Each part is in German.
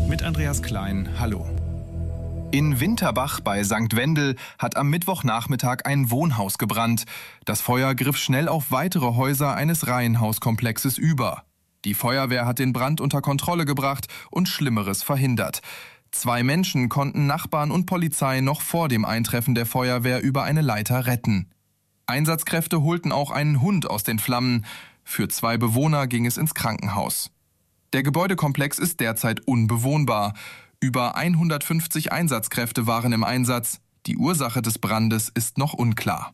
Mit Andreas Klein, hallo. In Winterbach bei St. Wendel hat am Mittwochnachmittag ein Wohnhaus gebrannt. Das Feuer griff schnell auf weitere Häuser eines Reihenhauskomplexes über. Die Feuerwehr hat den Brand unter Kontrolle gebracht und Schlimmeres verhindert. 2 Menschen konnten Nachbarn und Polizei noch vor dem Eintreffen der Feuerwehr über eine Leiter retten. Einsatzkräfte holten auch einen Hund aus den Flammen. Für 2 Bewohner ging es ins Krankenhaus. Der Gebäudekomplex ist derzeit unbewohnbar. Über 150 Einsatzkräfte waren im Einsatz. Die Ursache des Brandes ist noch unklar.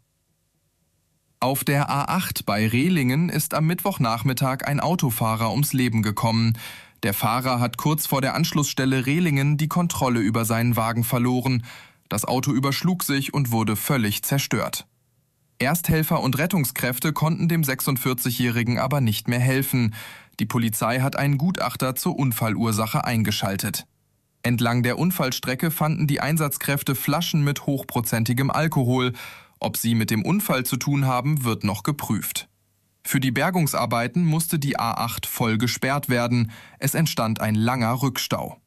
Auf der A8 bei Rehlingen ist am Mittwochnachmittag ein Autofahrer ums Leben gekommen. Der Fahrer hat kurz vor der Anschlussstelle Rehlingen die Kontrolle über seinen Wagen verloren. Das Auto überschlug sich und wurde völlig zerstört. Ersthelfer und Rettungskräfte konnten dem 46-Jährigen aber nicht mehr helfen. Die Polizei hat einen Gutachter zur Unfallursache eingeschaltet. Entlang der Unfallstrecke fanden die Einsatzkräfte Flaschen mit hochprozentigem Alkohol. Ob sie mit dem Unfall zu tun haben, wird noch geprüft. Für die Bergungsarbeiten musste die A8 voll gesperrt werden. Es entstand ein langer Rückstau.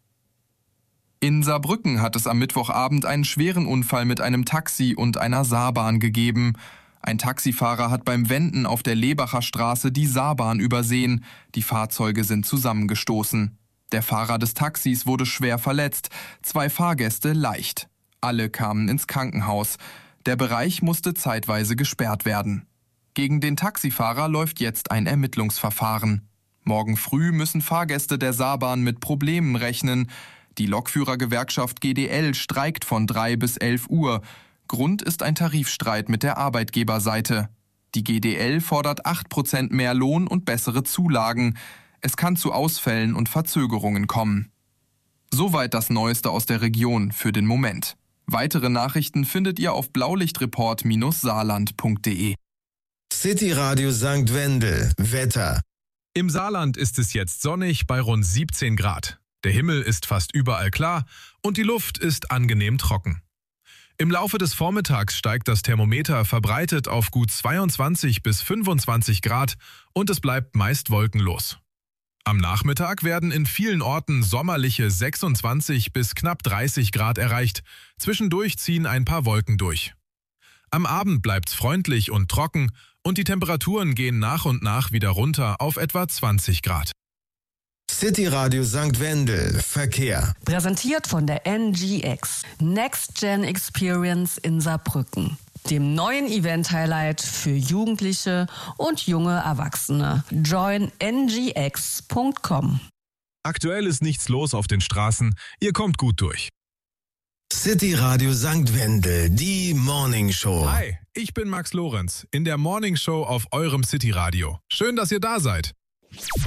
In Saarbrücken hat es am Mittwochabend einen schweren Unfall mit einem Taxi und einer Saarbahn gegeben. Ein Taxifahrer hat beim Wenden auf der Lebacher Straße die Saarbahn übersehen. Die Fahrzeuge sind zusammengestoßen. Der Fahrer des Taxis wurde schwer verletzt, 2 Fahrgäste leicht. Alle kamen ins Krankenhaus. Der Bereich musste zeitweise gesperrt werden. Gegen den Taxifahrer läuft jetzt ein Ermittlungsverfahren. Morgen früh müssen Fahrgäste der Saarbahn mit Problemen rechnen. Die Lokführergewerkschaft GDL streikt von 3 bis 11 Uhr. Grund ist ein Tarifstreit mit der Arbeitgeberseite. Die GDL fordert 8% mehr Lohn und bessere Zulagen. Es kann zu Ausfällen und Verzögerungen kommen. Soweit das Neueste aus der Region für den Moment. Weitere Nachrichten findet ihr auf blaulichtreport-saarland.de. City Radio St. Wendel. Wetter. Im Saarland ist es jetzt sonnig bei rund 17 Grad. Der Himmel ist fast überall klar und die Luft ist angenehm trocken. Im Laufe des Vormittags steigt das Thermometer verbreitet auf gut 22 bis 25 Grad und es bleibt meist wolkenlos. Am Nachmittag werden in vielen Orten sommerliche 26 bis knapp 30 Grad erreicht. Zwischendurch ziehen ein paar Wolken durch. Am Abend bleibt's freundlich und trocken und die Temperaturen gehen nach und nach wieder runter auf etwa 20 Grad. City Radio St. Wendel. Verkehr. Präsentiert von der NGX. Next Gen Experience in Saarbrücken. Dem neuen Event-Highlight für Jugendliche und junge Erwachsene. Join ngx.com. Aktuell ist nichts los auf den Straßen. Ihr kommt gut durch. City Radio St. Wendel, die Morning Show. Hi, ich bin Max Lorenz in der Morning Show auf eurem City Radio. Schön, dass ihr da seid.